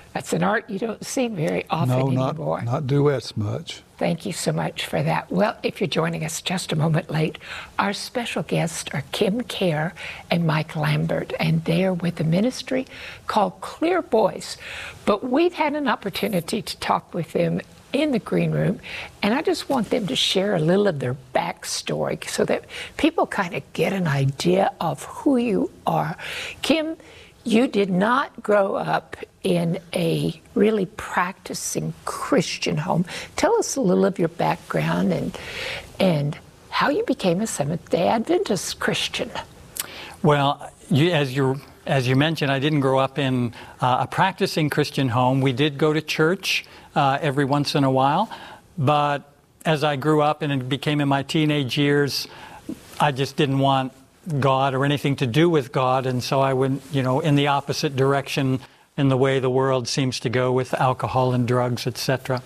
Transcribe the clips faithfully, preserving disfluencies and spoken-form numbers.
That's an art you don't see very often no, not, anymore. not duets much. Thank you so much for that. Well, if you're joining us just a moment late, our special guests are Kim Kerr and Mike Lambert, and they're with a ministry called Clear Voice. But we've had an opportunity to talk with them in the green room, and I just want them to share a little of their backstory so that people kind of get an idea of who you are. Kim, you did not grow up in a really practicing Christian home. Tell us a little of your background and and how you became a Seventh-day Adventist Christian. Well, you, as you as you mentioned, I didn't grow up in uh, a practicing Christian home. We did go to church uh, every once in a while, but as I grew up and it became in my teenage years, I just didn't want God or anything to do with God, and so I went, you know, in the opposite direction in the way the world seems to go with alcohol and drugs, et cetera.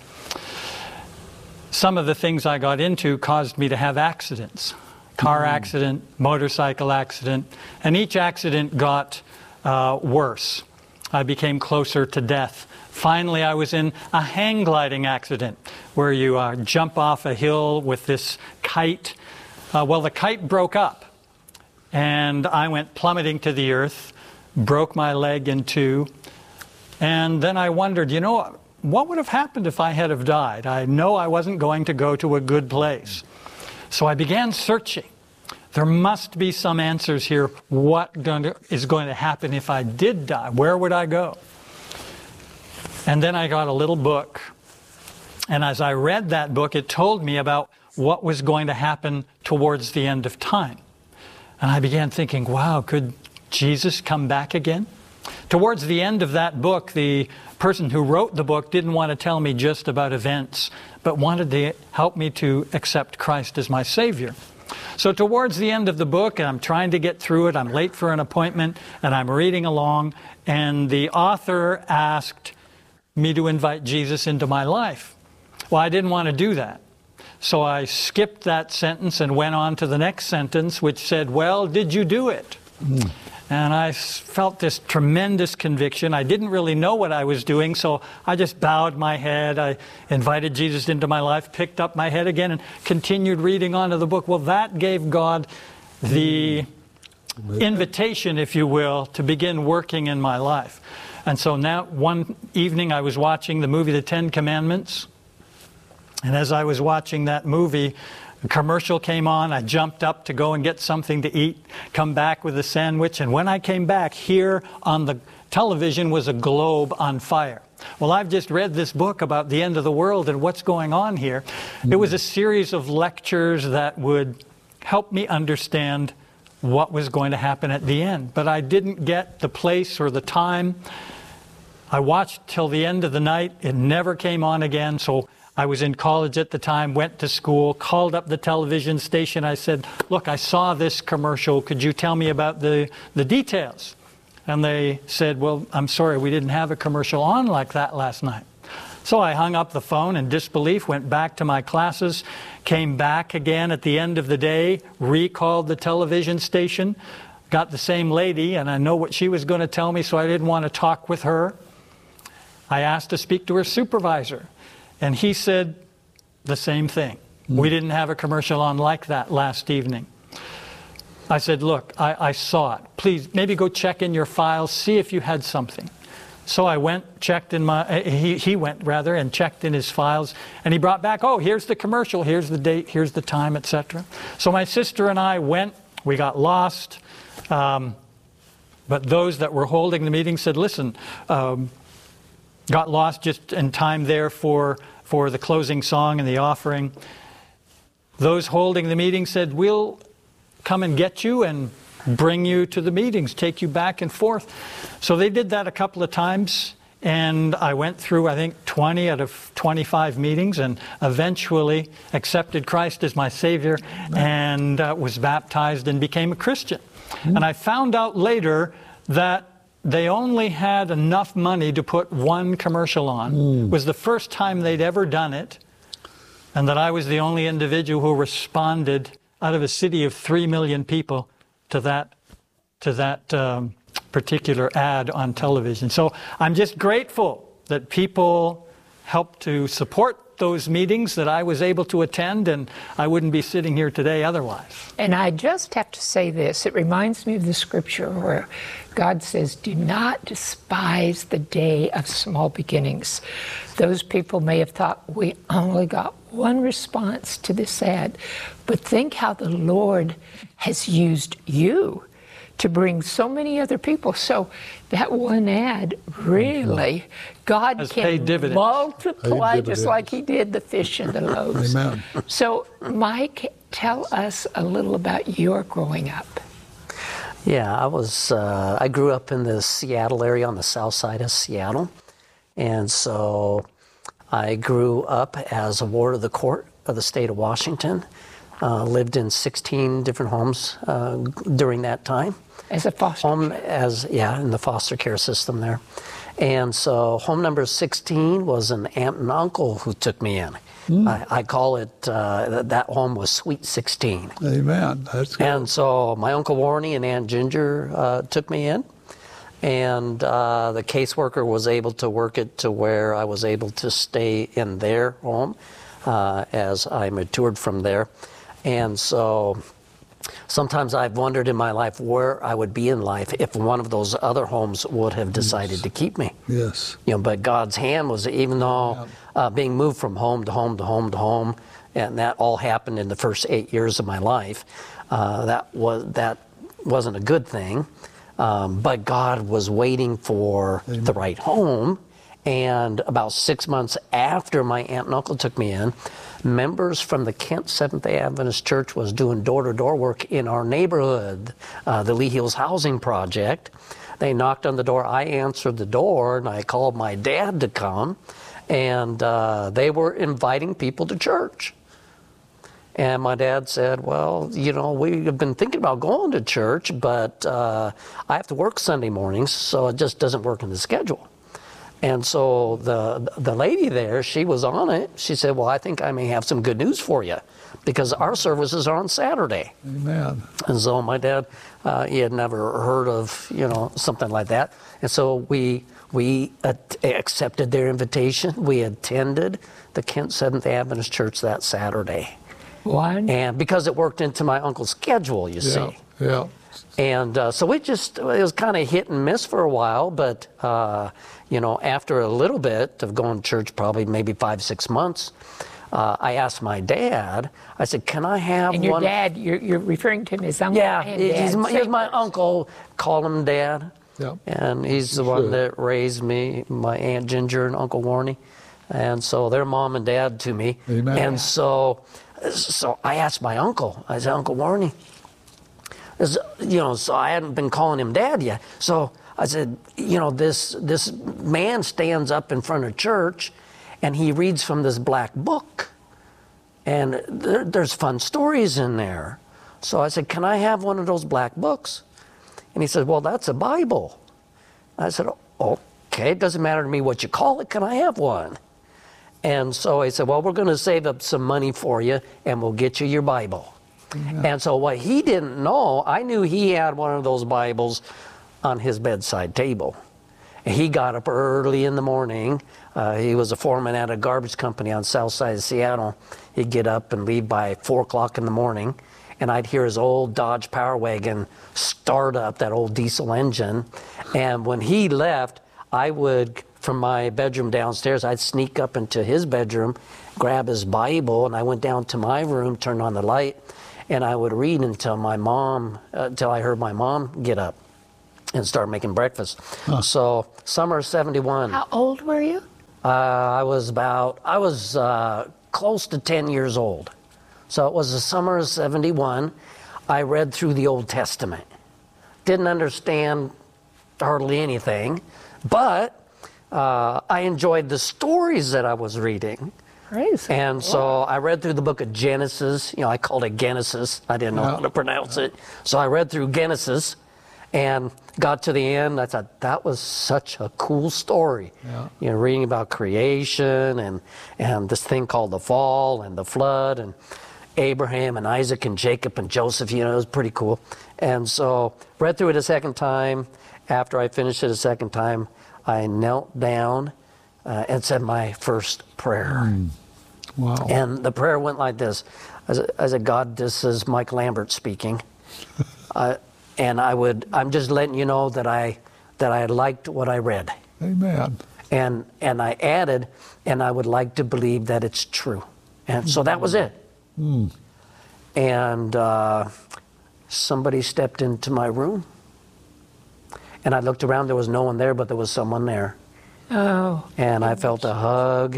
Some of the things I got into caused me to have accidents. Car mm. accident, motorcycle accident, and each accident got uh, worse. I became closer to death. Finally, I was in a hang gliding accident where you uh, jump off a hill with this kite. Uh, well, the kite broke up, and I went plummeting to the earth, broke my leg in two, and then I wondered, you know, what would have happened if I had have died? I know I wasn't going to go to a good place. So I began searching. There must be some answers here. What going to, is going to happen if I did die? Where would I go? And then I got a little book, and as I read that book, it told me about what was going to happen towards the end of time. And I began thinking, wow, could Jesus come back again? Towards the end of that book, the person who wrote the book didn't want to tell me just about events, but wanted to help me to accept Christ as my Savior. So towards the end of the book, and I'm trying to get through it, I'm late for an appointment, and I'm reading along, and the author asked me to invite Jesus into my life. Well, I didn't want to do that. So I skipped that sentence and went on to the next sentence, which said, well, did you do it? Mm. And I felt this tremendous conviction. I didn't really know what I was doing, so I just bowed my head. I invited Jesus into my life, picked up my head again, and continued reading on to the book. Well, that gave God the invitation, if you will, to begin working in my life. And so now, one evening, I was watching the movie The Ten Commandments. And as I was watching that movie, a commercial came on. I jumped up to go and get something to eat, come back with a sandwich. And when I came back, here on the television was a globe on fire. Well, I've just read this book about the end of the world and what's going on here. Mm. It was a series of lectures that would help me understand what was going to happen at the end. But I didn't get the place or the time. I watched till the end of the night. It never came on again. So I was in college at the time, went to school, called up the television station. I said, look, I saw this commercial. Could you tell me about the, the details? And they said, well, I'm sorry, we didn't have a commercial on like that last night. So I hung up the phone in disbelief, went back to my classes, came back again at the end of the day, recalled the television station, got the same lady, and I know what she was going to tell me, so I didn't want to talk with her. I asked to speak to her supervisor. And he said the same thing. Mm. We didn't have a commercial on like that last evening. I said, look, I, I saw it. Please, maybe go check in your files, see if you had something. So I went, checked in my, uh, he, he went rather, and checked in his files. And he brought back, oh, here's the commercial, here's the date, here's the time, et cetera. So my sister and I went, we got lost. Um, but those that were holding the meeting said, listen, um, got lost just in time there for, for the closing song and the offering. Those holding the meeting said, we'll come and get you and bring you to the meetings, take you back and forth. So they did that a couple of times, and I went through, I think, twenty out of twenty-five meetings, and eventually accepted Christ as my Savior and uh, was baptized and became a Christian. Mm-hmm. And I found out later that they only had enough money to put one commercial on. Mm. It was the first time they'd ever done it, and that I was the only individual who responded out of a city of three million people to that, to that um, particular ad on television. So I'm just grateful that people helped to support those meetings that I was able to attend, and I wouldn't be sitting here today otherwise. And I just have to say this. It reminds me of the scripture where God says, do not despise the day of small beginnings. Those people may have thought, we only got one response to this ad, but think how the Lord has used you to bring so many other people. So that one ad, really, God Has can paid dividends. multiply Paid just dividends. like he did the fish and the loaves. Amen. So, Mike, tell us a little about your growing up. Yeah, I was. Uh, I grew up in the Seattle area on the south side of Seattle, and so I grew up as a ward of the court of the state of Washington. Uh, lived in sixteen different homes uh, during that time. As a foster Home as yeah, in the foster care system there, and so home number sixteen was an aunt and uncle who took me in. Mm. I, I call it uh, that home was Sweet sixteen. Amen. That's good. And so my Uncle Warnie and Aunt Ginger uh, took me in, and uh, the caseworker was able to work it to where I was able to stay in their home uh, as I matured from there. And so sometimes I've wondered in my life where I would be in life if one of those other homes would have decided yes. to keep me. Yes. You know, but God's hand was, even though uh, being moved from home to home to home to home, and that all happened in the first eight years of my life, uh, that was that wasn't a good thing. Um, but God was waiting for Amen. The right home. And about six months after my aunt and uncle took me in, members from the Kent Seventh-day Adventist Church was doing door-to-door work in our neighborhood, uh, the Lee Hills Housing Project. They knocked on the door. I answered the door, and I called my dad to come, and uh, they were inviting people to church. And my dad said, well, you know, we have been thinking about going to church, but uh, I have to work Sunday mornings, so it just doesn't work in the schedule. And so the the lady there, she was on it. She said, well, I think I may have some good news for you, because our services are on Saturday. Amen. And so my dad, uh, he had never heard of, you know, something like that. And so we we uh, accepted their invitation. We attended the Kent Seventh-day Adventist Church that Saturday. One. And because it worked into my uncle's schedule, you Yeah. see. Yeah. And uh, so it just, it was kind of hit and miss for a while, but, uh, you know, after a little bit of going to church, probably maybe five, six months, uh, I asked my dad, I said, can I have And your one? dad, you're, you're referring to him as uncle Yeah, and he's, dad. my, he's Same my person. uncle, call him Dad. Yeah. And he's the You one should. that raised me, my Aunt Ginger and Uncle Warnie. And so they're mom and dad to me. Amen. And so, so I asked my uncle, I said, Uncle Warnie, is- you know, so I hadn't been calling him Dad yet. So I said, you know, this this man stands up in front of church, and he reads from this black book, and there, there's fun stories in there. So I said, can I have one of those black books? And he said, well, that's a Bible. I said, okay, it doesn't matter to me what you call it. Can I have one? And so he said, well, we're going to save up some money for you, and we'll get you your Bible. Yeah. And so what he didn't know, I knew he had one of those Bibles on his bedside table. And he got up early in the morning. Uh, he was a foreman at a garbage company on the south side of Seattle. He'd get up and leave by four o'clock in the morning, and I'd hear his old Dodge Power Wagon start up, that old diesel engine. And when he left, I would, from my bedroom downstairs, I'd sneak up into his bedroom, grab his Bible, and I went down to my room, turned on the light, and I would read until my mom, uh, until I heard my mom get up and start making breakfast. Huh. So summer of seventy-one. How old were you? Uh, I was about, I was uh, close to ten years old. So it was the summer of seventy-one. I read through the Old Testament. Didn't understand hardly anything, but uh, I enjoyed the stories that I was reading. Praise And so I read through the book of Genesis. You know, I called it Genesis. I didn't know Yeah. how to pronounce it. So I read through Genesis and got to the end. I thought, that was such a cool story. Yeah. You know, reading about creation and, and this thing called the fall and the flood and Abraham and Isaac and Jacob and Joseph. You know, it was pretty cool. And so read through it a second time. After I finished it a second time, I knelt down uh, and said my first prayer. Mm. Wow. And the prayer went like this. I said, I said God, this is Mike Lambert speaking. uh, and I would, I'm just letting you know that I, that I liked what I read. Amen. And, and I added, and I would like to believe that it's true. And so that was it. Mm. And uh, somebody stepped into my room. And I looked around, there was no one there, but there was someone there. Oh. And I felt a hug.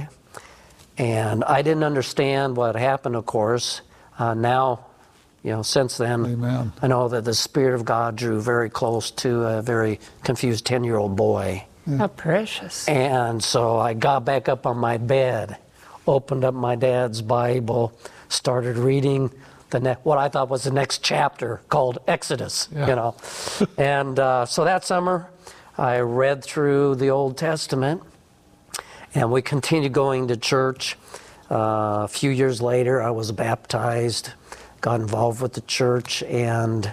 And I didn't understand what happened, of course. Uh, now, you know, since then, Amen. I know that the Spirit of God drew very close to a very confused ten-year-old boy. How precious. And so I got back up on my bed, opened up my dad's Bible, started reading the ne- what I thought was the next chapter called Exodus, Yeah. you know. And uh, so that summer, I read through the Old Testament, and we continued going to church. Uh, a few years later, I was baptized, got involved with the church, and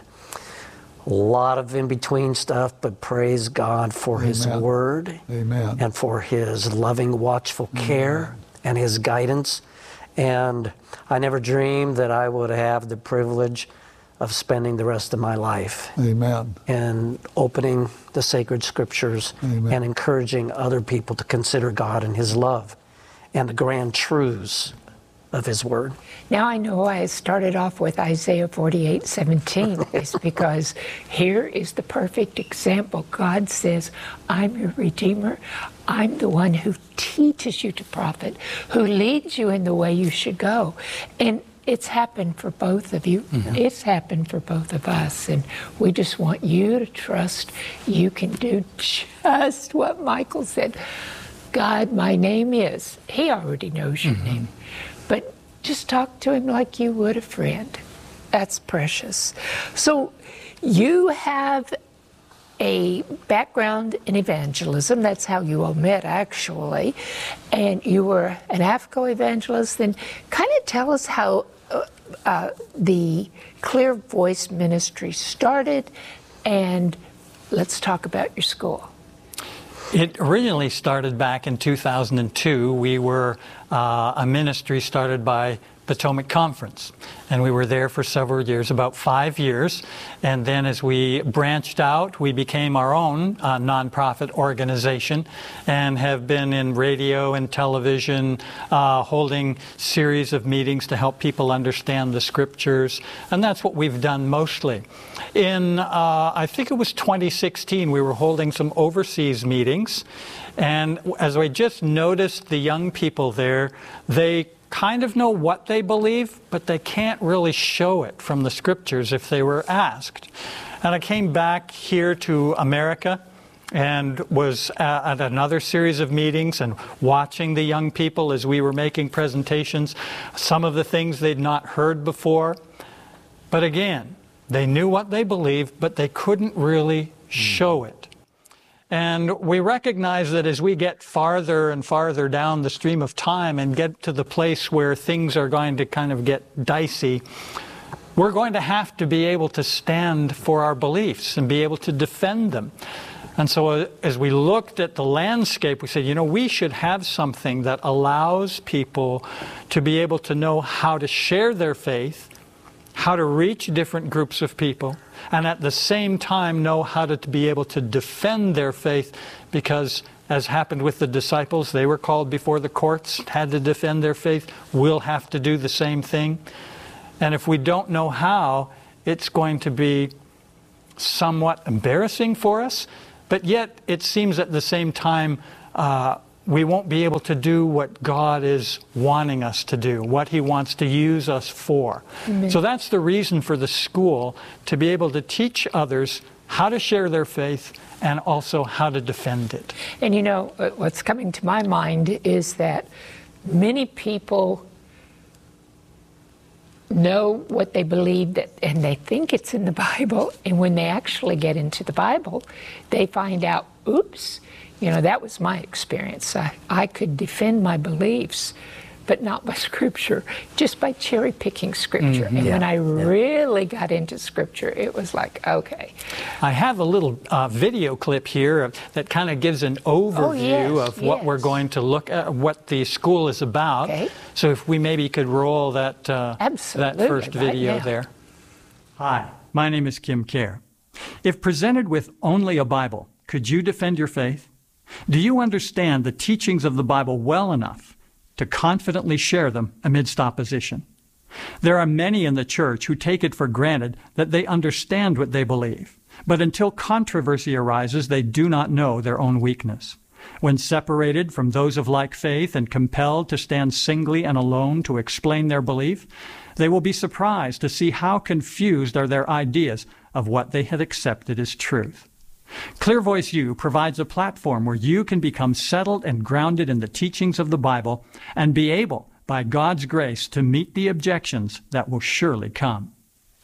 a lot of in-between stuff, but praise God for Amen. His Word. Amen. And for His loving, watchful care Amen. and His guidance. And I never dreamed that I would have the privilege of spending the rest of my life Amen. in opening the sacred scriptures Amen. and encouraging other people to consider God and His love and the grand truths of His Word. Now I know I started off with Isaiah forty-eight seventeen. It's because here is the perfect example. God says, I'm your Redeemer. I'm the one who teaches you to profit, who leads you in the way you should go. And it's happened for both of you. Mm-hmm. It's happened for both of us. And we just want you to trust you can do just what Michael said. God, my name is. He already knows your mm-hmm. name. But just talk to Him like you would a friend. That's precious. So you have a background in evangelism. That's how you all met, actually. And you were an AFCOE evangelist. Then kind of tell us how uh, uh, the Clear Voice Ministry started, and let's talk about your school. It originally started back in two thousand two. We were uh, a ministry started by Potomac Conference, and we were there for several years, about five years. And then as we branched out, we became our own uh, nonprofit organization and have been in radio and television, uh, holding series of meetings to help people understand the scriptures. And that's what we've done mostly. In, uh, I think it was twenty sixteen, we were holding some overseas meetings. And as I just noticed the young people there, they kind of know what they believe, but they can't really show it from the scriptures if they were asked. And I came back here to America and was at another series of meetings and watching the young people as we were making presentations, some of the things they'd not heard before. But again, they knew what they believed, but they couldn't really show it. And we recognize that as we get farther and farther down the stream of time and get to the place where things are going to kind of get dicey, we're going to have to be able to stand for our beliefs and be able to defend them. And so uh, as we looked at the landscape, we said, you know, we should have something that allows people to be able to know how to share their faith, how to reach different groups of people, and at the same time know how to, to be able to defend their faith, because as happened with the disciples, they were called before the courts, had to defend their faith. We'll have to do the same thing. And if we don't know how, it's going to be somewhat embarrassing for us, but yet it seems at the same time uh, we won't be able to do what God is wanting us to do, what He wants to use us for. Amen. So that's the reason for the school, to be able to teach others how to share their faith and also how to defend it. And you know, what's coming to my mind is that many people know what they believe, that, and they think it's in the Bible, and when they actually get into the Bible, they find out, oops, you know, that was my experience. I, I could defend my beliefs, but not by Scripture, just by cherry picking Scripture. Mm-hmm. And Yeah, when I yeah. really got into Scripture, it was like, okay. I have a little uh, video clip here of, that kind of gives an overview yes, of what we're yes. going to look at, what the school is about. Okay. So if we maybe could roll that, uh, that Absolutely, first right video now. there. Hi, my name is Kim Kerr. If presented with only a Bible, could you defend your faith? Do you understand the teachings of the Bible well enough to confidently share them amidst opposition? There are many in the church who take it for granted that they understand what they believe, but until controversy arises, they do not know their own weakness. When separated from those of like faith and compelled to stand singly and alone to explain their belief, they will be surprised to see how confused are their ideas of what they had accepted as truth. Clear Voice U provides a platform where you can become settled and grounded in the teachings of the Bible and be able, by God's grace, to meet the objections that will surely come.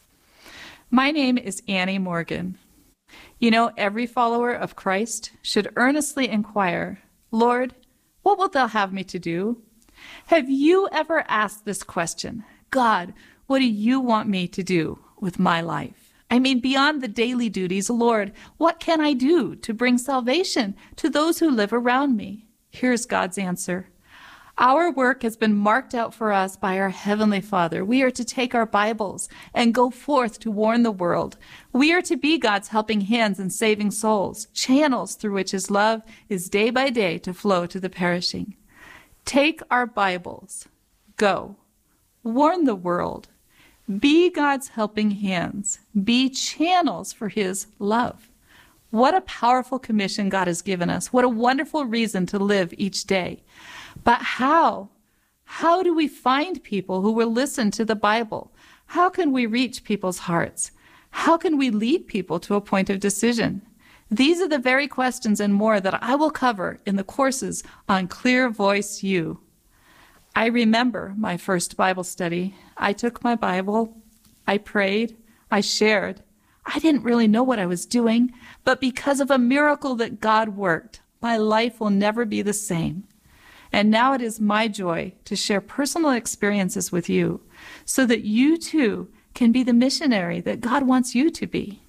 My name is Annie Morgan. You know, every follower of Christ should earnestly inquire, Lord, what wilt thou have me to do? Have you ever asked this question? God, what do you want me to do with my life? I mean, beyond the daily duties, Lord, what can I do to bring salvation to those who live around me? Here's God's answer. Our work has been marked out for us by our Heavenly Father. We are to take our Bibles and go forth to warn the world. We are to be God's helping hands in saving souls, channels through which His love is day by day to flow to the perishing. Take our Bibles. Go. Warn the world. Be God's helping hands. Be channels for His love. What a powerful commission God has given us. What a wonderful reason to live each day. But how? How do we find people who will listen to the Bible? How can we reach people's hearts? How can we lead people to a point of decision? These are the very questions and more that I will cover in the courses on Clear Voice U. I remember my first Bible study. I took my Bible, I prayed, I shared. I didn't really know what I was doing, but because of a miracle that God worked, my life will never be the same. And now it is my joy to share personal experiences with you so that you too can be the missionary that God wants you to be.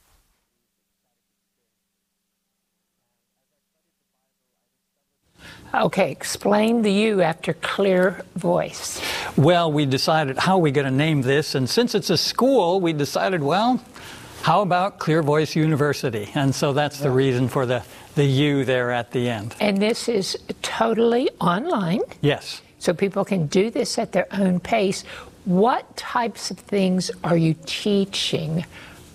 Okay, explain the U after Clear Voice. Well, we decided, how are we going to name this? And since it's a school, we decided, well, how about Clear Voice University? And so that's the reason for the, the U there at the end. And this is totally online, Yes. so people can do this at their own pace. What types of things are you teaching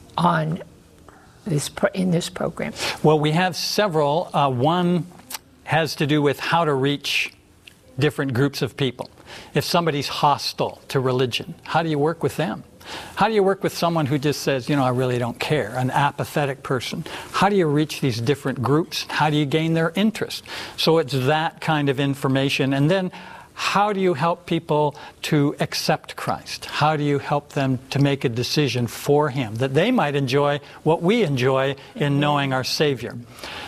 on this pro- in this program? Well, we have several. Uh, one has to do with how to reach different groups of people. If somebody's hostile to religion, how do you work with them? How do you work with someone who just says, you know, I really don't care, an apathetic person? How do you reach these different groups? How do you gain their interest? So it's that kind of information. And then how do you help people to accept Christ? How do you help them to make a decision for Him, that they might enjoy what we enjoy in knowing our Savior?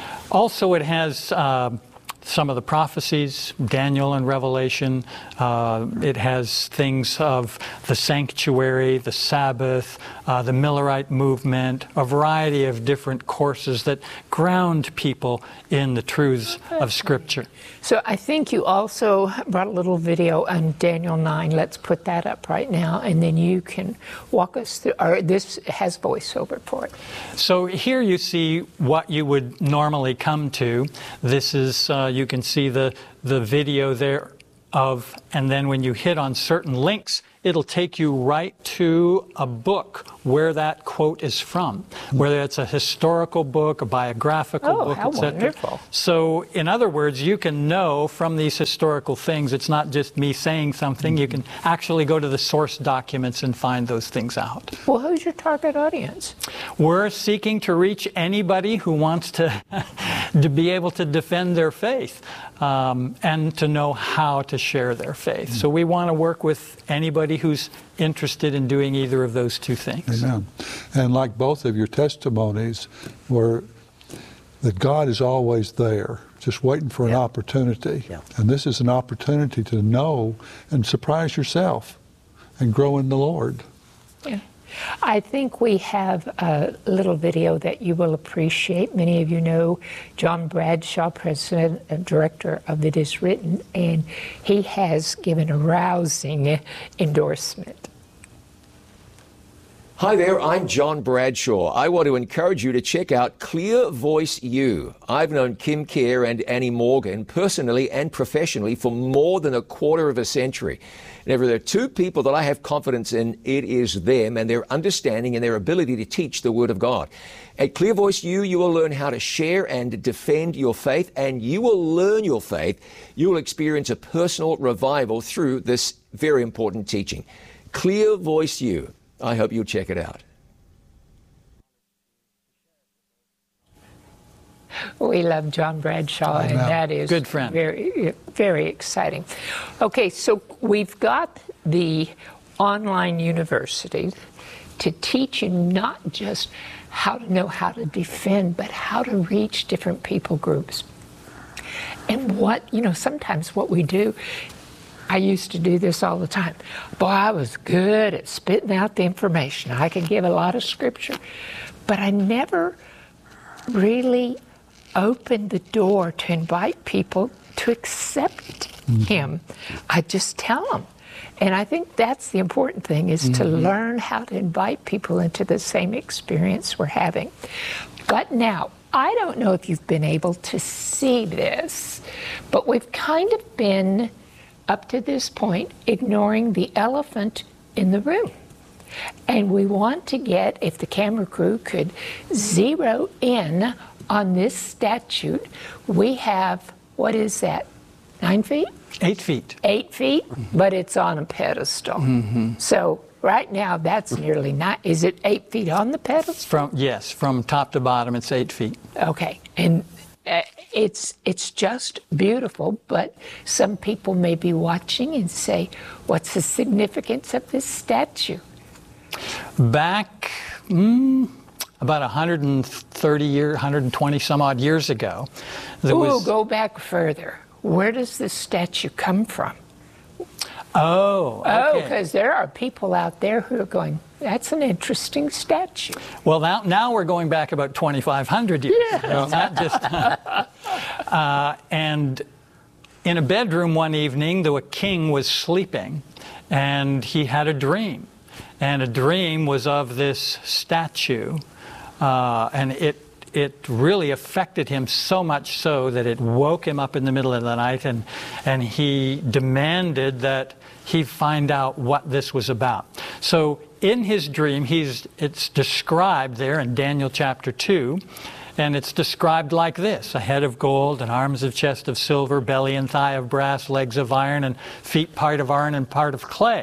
Also, it has uh, some of the prophecies, Daniel and Revelation. Uh, it has things of the sanctuary, the Sabbath, uh, the Millerite movement, a variety of different courses that ground people in the truths of Scripture. So I think you also brought a little video on Daniel nine. Let's put that up right now, and then you can walk us through, or this has voiceover for it. So here you see what you would normally come to. This is, uh, you can see the, the video there of, and then when you hit on certain links, it'll take you right to a book where that quote is from, whether it's a historical book, a biographical Oh, book, how et cetera. wonderful. So, in other words, you can know from these historical things, it's not just me saying something, you can actually go to the source documents and find those things out. Well, who's your target audience? We're seeking to reach anybody who wants to, to be able to defend their faith um, and to know how to share their faith. So we want to work with anybody who's interested in doing either of those two things. Amen. And like both of your testimonies were that God is always there, just waiting for an Yeah. opportunity. Yeah. And this is an opportunity to know and surprise yourself and grow in the Lord. Yeah. I think we have a little video that you will appreciate. Many of you know John Bradshaw, President and Director of It Is Written, and he has given a rousing endorsement. Hi there, I'm John Bradshaw. I want to encourage you to check out Clear Voice U. I've known Kim Kerr and Annie Morgan personally and professionally for more than a quarter of a century. And if there are two people that I have confidence in, it is them and their understanding and their ability to teach the Word of God. At Clear Voice U, you will learn how to share and defend your faith, and you will learn your faith. You will experience a personal revival through this very important teaching. Clear Voice U. I hope you'll check it out. We love John Bradshaw, and know. that is Good friend. very, very exciting. Okay, so we've got the online university to teach you not just how to know how to defend, but how to reach different people groups. And what, you know, sometimes what we do, I used to do this all the time. Boy, I was good at spitting out the information. I could give a lot of scripture, but I never really opened the door to invite people to accept him. I just tell them. And I think that's the important thing, is mm-hmm. to learn how to invite people into the same experience we're having. But now, I don't know if you've been able to see this, but we've kind of been, up to this point, ignoring the elephant in the room. And we want to get, if the camera crew could zero in on this statue. We have, what is that, nine feet? Eight feet. Eight feet, mm-hmm. but it's on a pedestal. Mm-hmm. So right now, that's nearly nine. Is it eight feet on the pedestal? From yes, from top to bottom, it's eight feet. Okay, and uh, it's it's just beautiful. But some people may be watching and say, "What's the significance of this statue?" Back mm, about one hundred thirty years, one hundred twenty some odd years ago, there Ooh, was. go back further. Where does this statue come from? Oh, okay. Oh, because there are people out there who are going, that's an interesting statue. Well, now, now we're going back about twenty-five hundred years. Yeah. Well, not just, uh, and in a bedroom one evening, the king was sleeping, and he had a dream. And a dream was of this statue, uh, and it it really affected him so much so that it woke him up in the middle of the night, and and he demanded that he find out what this was about. So in his dream, he's it's described there in Daniel chapter two, and it's described like this: a head of gold, and arms of chest of silver, belly and thigh of brass, legs of iron, and feet part of iron and part of clay.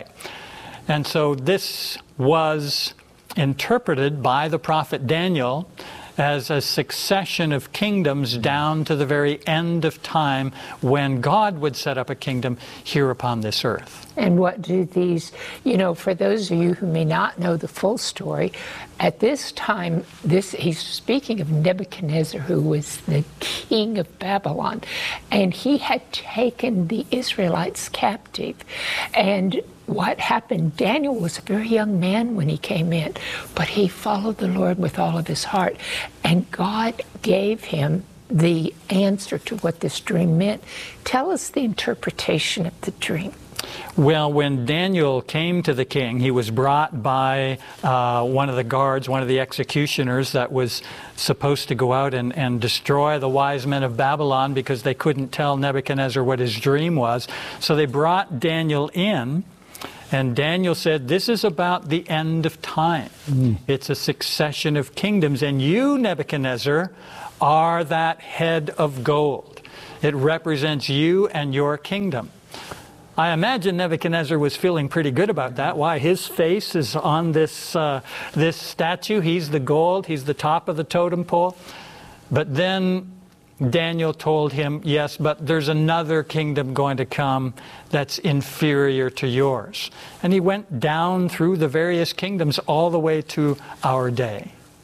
And so this was interpreted by the prophet Daniel as a succession of kingdoms down to the very end of time, when God would set up a kingdom here upon this earth. And what do these, you know, for those of you who may not know the full story, at this time, this he's speaking of Nebuchadnezzar, who was the king of Babylon, and he had taken the Israelites captive. And what happened, Daniel was a very young man when he came in, but he followed the Lord with all of his heart. And God gave him the answer to what this dream meant. Tell us the interpretation of the dream. Well, when Daniel came to the king, he was brought by uh, one of the guards, one of the executioners that was supposed to go out and, and destroy the wise men of Babylon, because they couldn't tell Nebuchadnezzar what his dream was. So they brought Daniel in. And Daniel said, this is about the end of time. Mm. It's a succession of kingdoms. And you, Nebuchadnezzar, are that head of gold. It represents you and your kingdom. I imagine Nebuchadnezzar was feeling pretty good about that. Why? His face is on this, uh, this statue. He's the gold. He's the top of the totem pole. But then Daniel told him, yes, but there's another kingdom going to come that's inferior to yours. And he went down through the various kingdoms all the way to our day.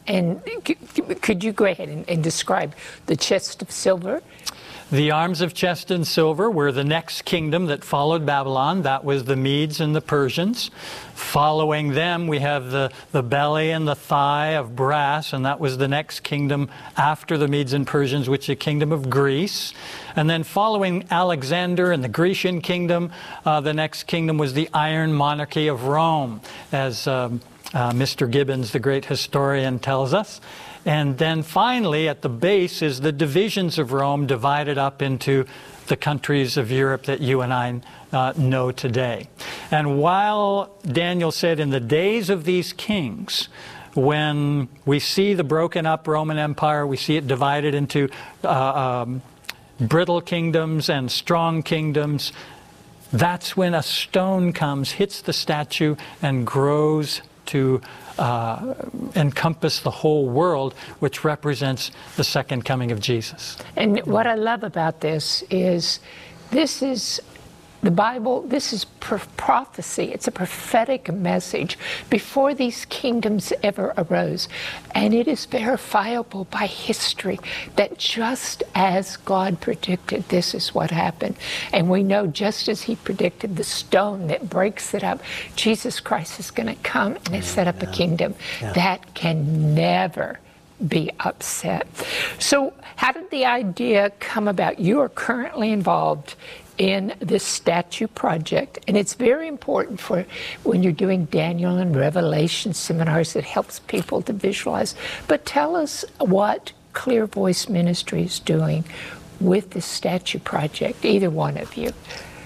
And c- could you go ahead and, and describe the chest of silver? The arms of chest and silver were the next kingdom that followed Babylon. That was the Medes and the Persians. Following them, we have the, the belly and the thigh of brass, and that was the next kingdom after the Medes and Persians, which is the kingdom of Greece. And then following Alexander and the Grecian kingdom, uh, the next kingdom was the iron monarchy of Rome, as um, uh, Mister Gibbons, the great historian, tells us. And then finally, at the base, is the divisions of Rome divided up into the countries of Europe that you and I uh, know today. And while Daniel said, in the days of these kings, when we see the broken up Roman Empire, we see it divided into uh, um, brittle kingdoms and strong kingdoms, that's when a stone comes, hits the statue, and grows to uh, encompass the whole world, which represents the second coming of Jesus. And what I love about this is, this is the Bible, this is pro- prophecy. It's a prophetic message before these kingdoms ever arose. And it is verifiable by history that just as God predicted, this is what happened. And we know just as he predicted the stone that breaks it up, Jesus Christ is going to come and set up a kingdom yeah. that can never be upset. So how did the idea come about? You are currently involved in this statue project, and it's very important for when you're doing Daniel and Revelation seminars. It helps people to visualize. But tell us what Clear Voice Ministry is doing with this statue project, either one of you.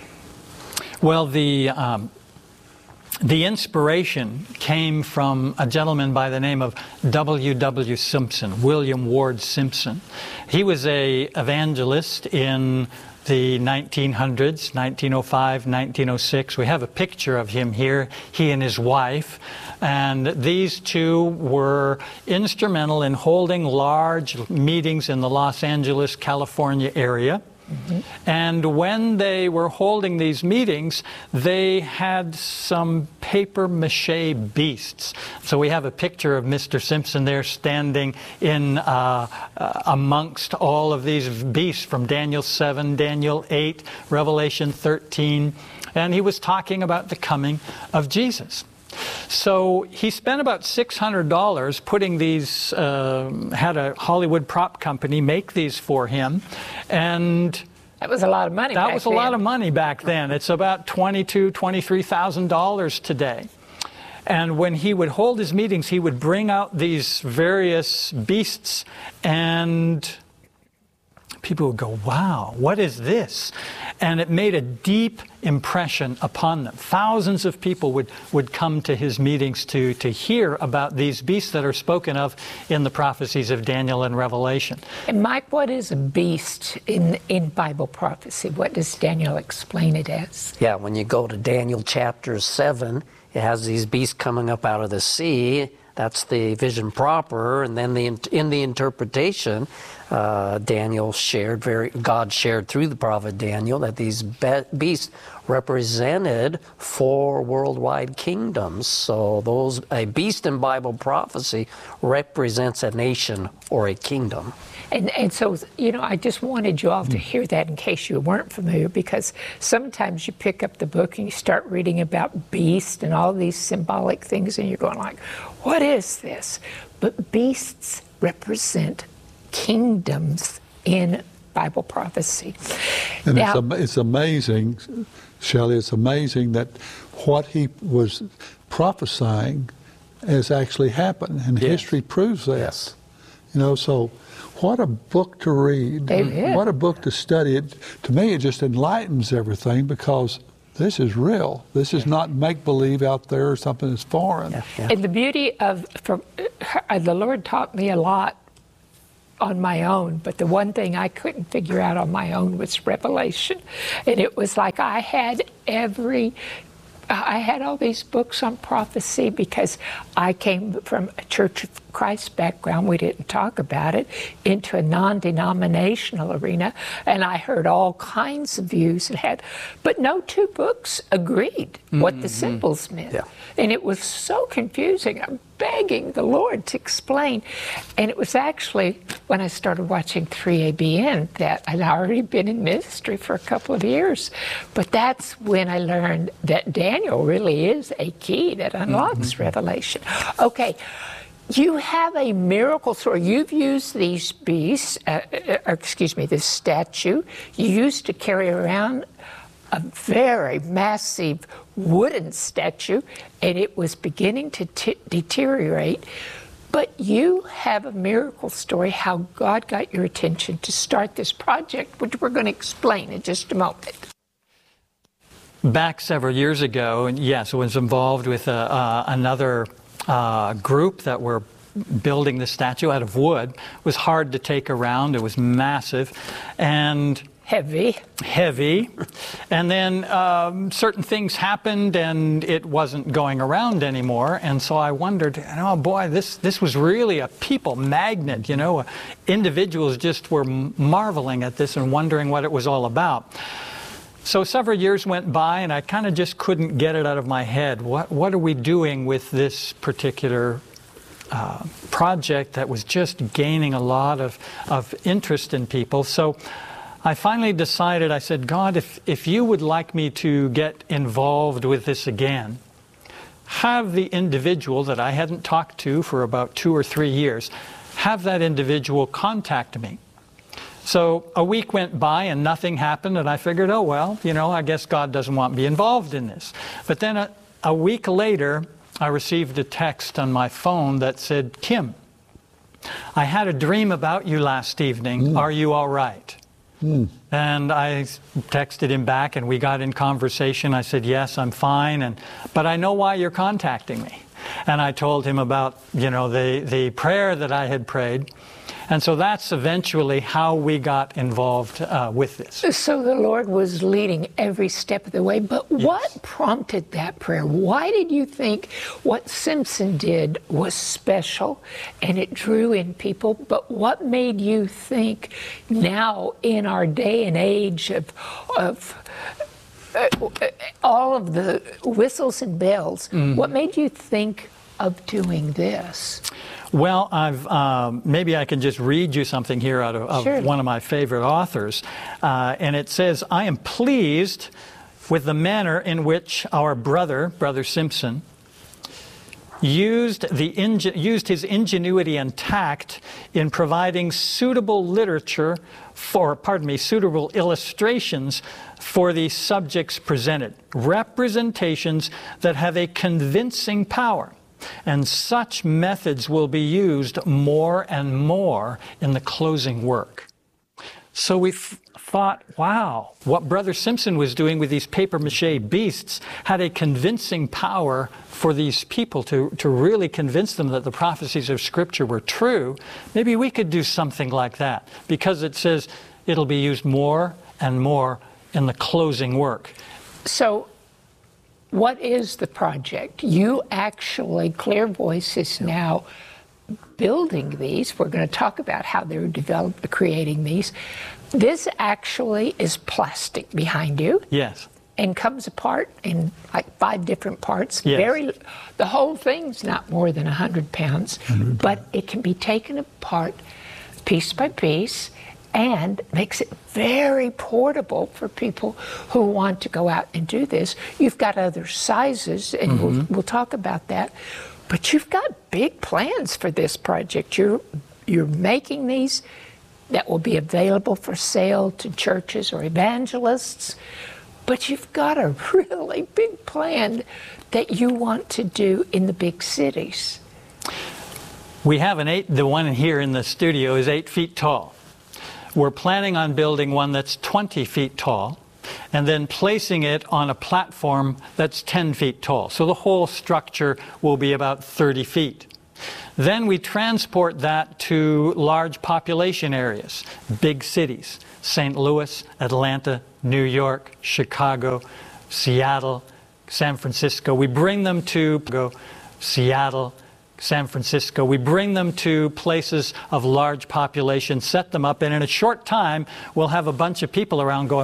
Well, the um, the inspiration came from a gentleman by the name of W W Simpson, William Ward Simpson. He was a evangelist in the nineteen hundreds, nineteen oh five, nineteen oh six. We have a picture of him here, he and his wife. And these two were instrumental in holding large meetings in the Los Angeles, California area. Mm-hmm. And when they were holding these meetings, they had some paper mache beasts. So we have a picture of Mister Simpson there standing in uh, uh, amongst all of these beasts from Daniel seven, Daniel eight, Revelation thirteen. And he was talking about the coming of Jesus. So he spent about six hundred dollars putting these, uh, had a Hollywood prop company make these for him. And that was a lot of money That back was a then. lot of money back then. It's about twenty-two thousand dollars, twenty-three thousand dollars today. And when he would hold his meetings, he would bring out these various beasts, and people would go, wow, what is this? And it made a deep impression upon them. Thousands of people would, would come to his meetings to, to hear about these beasts that are spoken of in the prophecies of Daniel and Revelation. And Mike, what is a beast in, in Bible prophecy? What does Daniel explain it as? Yeah, when you go to Daniel chapter seven, it has these beasts coming up out of the sea. That's the vision proper. And then the, in the interpretation, uh, Daniel shared, very, God shared through the prophet Daniel that these be beasts represented four worldwide kingdoms. So those, a beast in Bible prophecy represents a nation or a kingdom. And, and so, you know, I just wanted you all to hear that in case you weren't familiar, because sometimes you pick up the book and you start reading about beasts and all these symbolic things, and you're going like, what is this? But beasts represent kingdoms in Bible prophecy. And now, it's, am it's amazing, Shelley, it's amazing that what he was prophesying has actually happened, and yes. history proves that. Yes. You know, so what a book to read. Amen. What a book to study. It, to me, it just enlightens everything, because this is real. This is not make-believe out there or something that's foreign. Yeah, yeah. and the beauty of, from, uh, the Lord taught me a lot on my own, but the one thing I couldn't figure out on my own was Revelation. And it was like I had every I had all these books on prophecy because I came from a Church of Christ background. We didn't talk about it, into a non-denominational arena, and I heard all kinds of views and had, but no two books agreed mm-hmm. what the symbols meant. Yeah. And it was so confusing. begging the Lord to explain. And it was actually when I started watching three A B N that I'd already been in ministry for a couple of years. But that's when I learned that Daniel really is a key that unlocks mm-hmm. revelation. Okay. You have a miracle story. You've used these beasts, uh, uh, excuse me, this statue. You used to carry around a very massive wooden statue, and it was beginning to t- deteriorate. But you have a miracle story, how God got your attention to start this project, which we're going to explain in just a moment. Back several years ago, and yes, I was involved with uh, uh, another Uh, group that were building the statue out of wood. It was hard to take around. It was massive and heavy. Heavy. And then um, certain things happened and it wasn't going around anymore. And so I wondered, oh boy, this, this was really a people magnet, you know. Individuals just were marveling at this and wondering what it was all about. So several years went by, and I kind of just couldn't get it out of my head. What what are we doing with this particular uh, project that was just gaining a lot of, of interest in people? So I finally decided, I said, God, if, if you would like me to get involved with this again, have the individual that I hadn't talked to for about two or three years, have that individual contact me. So a week went by and nothing happened, and I figured, oh, well, you know, I guess God doesn't want me involved in this. But then a, a week later, I received a text on my phone that said, Kim, I had a dream about you last evening. Mm. Are you all right? Mm. And I texted him back, and we got in conversation. I said, yes, I'm fine, and but I know why you're contacting me. And I told him about, you know, the, the prayer that I had prayed. And so that's eventually how we got involved uh, with this. So the Lord was leading every step of the way. But yes. What prompted that prayer? Why did you think what Simpson did was special and it drew in people? But what made you think now in our day and age of, of uh, all of the whistles and bells, mm-hmm. what made you think of doing this? Well, I've um, maybe I can just read you something here out of, of sure. one of my favorite authors. Uh, and it says, I am pleased with the manner in which our brother, Brother Simpson, used, the ingen- used his ingenuity and tact in providing suitable literature for, pardon me, suitable illustrations for the subjects presented. Representations that have a convincing power. And such methods will be used more and more in the closing work. So we f- thought, wow, what Brother Simpson was doing with these papier-mâché beasts had a convincing power for these people to, to really convince them that the prophecies of Scripture were true. Maybe we could do something like that, because it says it'll be used more and more in the closing work. So what is the project? You actually, Clear Voice is now building these. We're going to talk about how they're developed, creating these. This actually is plastic behind you. Yes. And comes apart in like five different parts. Yes. Very, the whole thing's not more than one hundred pounds, one hundred but it can be taken apart piece by piece, and makes it very portable for people who want to go out and do this. You've got other sizes, and mm-hmm. we'll, we'll talk about that. But you've got big plans for this project. You're, you're making these that will be available for sale to churches or evangelists. But you've got a really big plan that you want to do in the big cities. We have an eight, the one here in the studio is eight feet tall. We're planning on building one that's twenty feet tall and then placing it on a platform that's ten feet tall. So the whole structure will be about thirty feet. Then we transport that to large population areas, big cities, Saint Louis, Atlanta, New York, Chicago, Seattle, San Francisco. We bring them to Seattle, San Francisco. We bring them to places of large population, set them up, and in a short time, we'll have a bunch of people around going,